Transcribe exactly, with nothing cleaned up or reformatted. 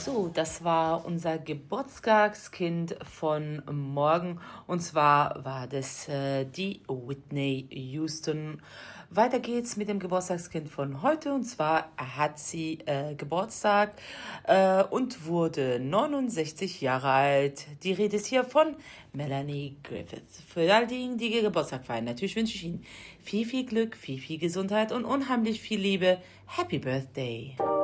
So, das war unser Geburtstagskind von morgen. Und zwar war das äh, die Whitney Houston. Weiter geht's mit dem Geburtstagskind von heute. Und zwar hat sie äh, Geburtstag äh, und wurde neunundsechzig Jahre alt. Die Rede ist hier von Melanie Griffith. Für all diejenigen, die ihr Geburtstag feiern, natürlich wünsche ich Ihnen viel, viel Glück, viel, viel Gesundheit und unheimlich viel Liebe. Happy Birthday!